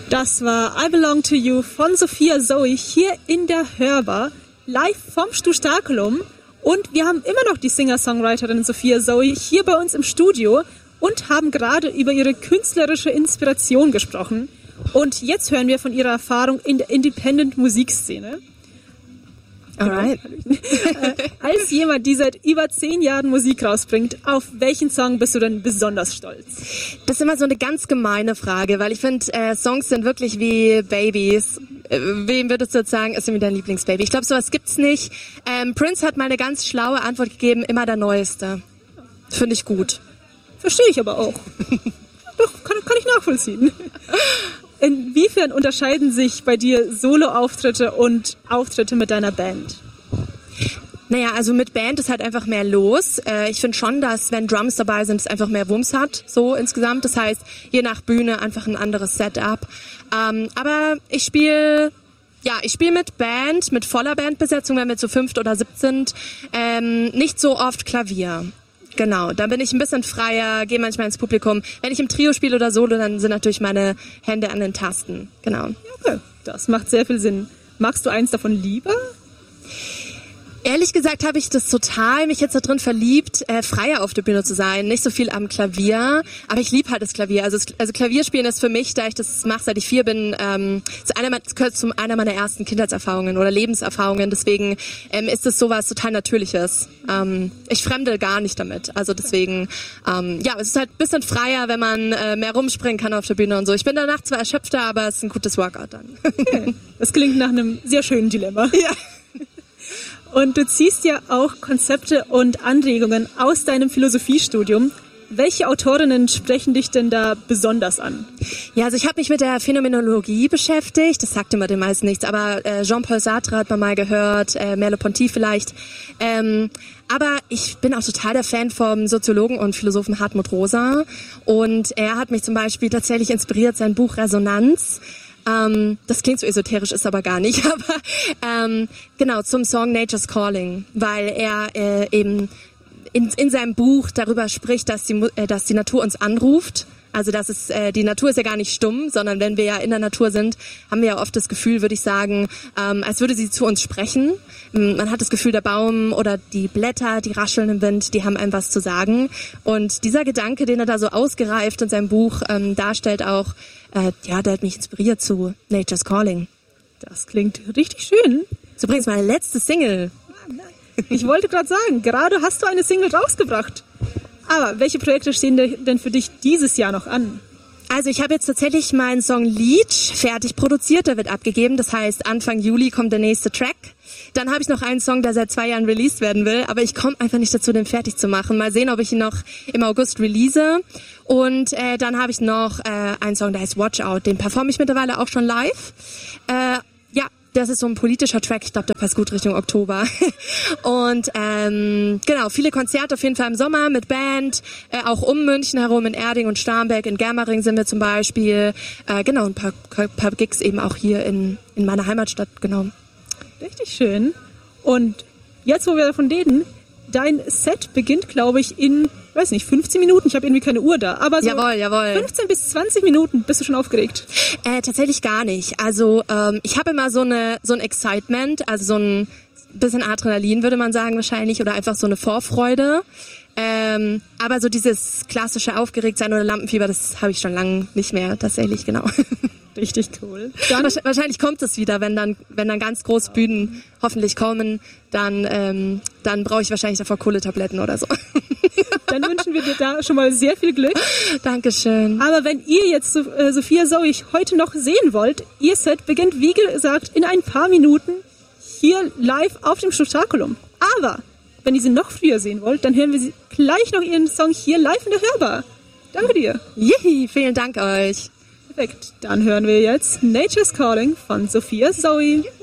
Das war I Belong to You von Sophia Zoe hier in der Hörbar, live vom Stustakelum. Und wir haben immer noch die Singer-Songwriterin Sophia Zoe hier bei uns im Studio und haben gerade über ihre künstlerische Inspiration gesprochen. Und jetzt hören wir von ihrer Erfahrung in der Independent-Musikszene. Alright. Als jemand, die seit über 10 Jahren Musik rausbringt, auf welchen Song bist du denn besonders stolz? Das ist immer so eine ganz gemeine Frage, weil ich finde, Songs sind wirklich wie Babys. Wem würdest du jetzt sagen, ist irgendwie dein Lieblingsbaby? Ich glaube, sowas gibt's nicht. Prince hat mal eine ganz schlaue Antwort gegeben, immer der Neueste. Finde ich gut. Verstehe ich aber auch. Doch, kann ich nachvollziehen. Inwiefern unterscheiden sich bei dir Solo-Auftritte und Auftritte mit deiner Band? Naja, also mit Band ist halt einfach mehr los. Ich finde schon, dass wenn Drums dabei sind, es einfach mehr Wumms hat, so insgesamt. Das heißt, je nach Bühne einfach ein anderes Setup. Aber ich spiele mit Band, mit voller Bandbesetzung, wenn wir zu 5 oder 7 sind, nicht so oft Klavier. Genau, da bin ich ein bisschen freier, gehe manchmal ins Publikum. Wenn ich im Trio spiele oder Solo, dann sind natürlich meine Hände an den Tasten. Genau. Okay, das macht sehr viel Sinn. Magst du eins davon lieber? Ehrlich gesagt habe ich das total, mich jetzt da drin verliebt, freier auf der Bühne zu sein, nicht so viel am Klavier, aber ich liebe halt das Klavier. Also Klavierspielen ist für mich, da ich das mache, seit ich 4 bin, gehört zu einer meiner ersten Kindheitserfahrungen oder Lebenserfahrungen. Deswegen ist es sowas total Natürliches. Ich fremde gar nicht damit. Also deswegen, es ist halt ein bisschen freier, wenn man mehr rumspringen kann auf der Bühne und so. Ich bin danach zwar erschöpfter, aber es ist ein gutes Workout dann. Okay. Das klingt nach einem sehr schönen Dilemma. Ja. Und du ziehst ja auch Konzepte und Anregungen aus deinem Philosophiestudium. Welche Autorinnen sprechen dich denn da besonders an? Ja, also ich habe mich mit der Phänomenologie beschäftigt. Das sagt immer den meisten nichts, aber Jean-Paul Sartre hat man mal gehört, Merleau-Ponty vielleicht. Aber ich bin auch total der Fan vom Soziologen und Philosophen Hartmut Rosa. Und er hat mich zum Beispiel tatsächlich inspiriert, sein Buch Resonanz. Das klingt so esoterisch, ist aber gar nicht. Aber genau, zum Song Nature's Calling, weil er eben in seinem Buch darüber spricht, dass die Natur uns anruft. Also die Natur ist ja gar nicht stumm, sondern wenn wir ja in der Natur sind, haben wir ja oft das Gefühl, würde ich sagen, als würde sie zu uns sprechen. Man hat das Gefühl, der Baum oder die Blätter, die rascheln im Wind, die haben einem was zu sagen. Und dieser Gedanke, den er da so ausgereift in seinem Buch darstellt auch, der hat mich inspiriert zu Nature's Calling. Das klingt richtig schön. Das ist übrigens meine letzte Single. Ich wollte gerade sagen, gerade hast du eine Single rausgebracht. Aber welche Projekte stehen denn für dich dieses Jahr noch an? Also ich habe jetzt tatsächlich meinen Song Leech fertig produziert, der wird abgegeben. Das heißt, Anfang Juli kommt der nächste Track. Dann habe ich noch einen Song, der seit 2 Jahren released werden will, aber ich komme einfach nicht dazu, den fertig zu machen. Mal sehen, ob ich ihn noch im August release. Und dann habe ich noch einen Song, der heißt Watch Out. Den performe ich mittlerweile auch schon live. Das ist so ein politischer Track, ich glaube, der passt gut Richtung Oktober. Und genau, viele Konzerte auf jeden Fall im Sommer mit Band, auch um München herum, in Erding und Starnberg, in Germering sind wir zum Beispiel. Genau, ein paar Gigs eben auch hier in meiner Heimatstadt, genau. Richtig schön. Und jetzt, wo wir davon reden, dein Set beginnt, glaube ich, in, 15 Minuten. Ich habe irgendwie keine Uhr da. Aber so jawohl. 15 bis 20 Minuten. Bist du schon aufgeregt? Tatsächlich gar nicht. Also ich habe immer so ein Excitement, also so ein bisschen Adrenalin, würde man sagen wahrscheinlich, oder einfach so eine Vorfreude. Aber so dieses klassische Aufgeregtsein oder Lampenfieber, das habe ich schon lange nicht mehr, tatsächlich, genau. Richtig cool. Wahrscheinlich kommt es wieder, wenn dann ganz große Bühnen hoffentlich kommen, dann brauche ich wahrscheinlich davor Kohletabletten oder so. Dann wünschen wir dir da schon mal sehr viel Glück. Dankeschön. Aber wenn ihr jetzt Sophia Zoe heute noch sehen wollt, ihr Set beginnt, wie gesagt, in ein paar Minuten hier live auf dem Stustakelum. Aber wenn ihr sie noch früher sehen wollt, dann hören wir sie gleich noch ihren Song hier live in der Hörbar. Danke dir. Yihi, vielen Dank euch. Perfekt. Dann hören wir jetzt Nature's Calling von Sophia Zoe.